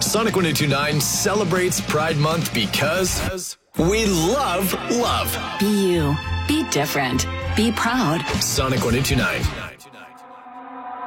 Sonic 102.9 celebrates Pride Month because we love love. Be you. Be different. Be proud. Sonic 102.9.